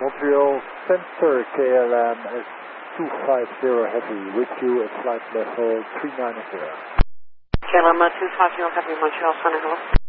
Montreal Center, KLM is 250 Heavy, with you at flight level 390. KLM 250 Heavy, Montreal Center, hello.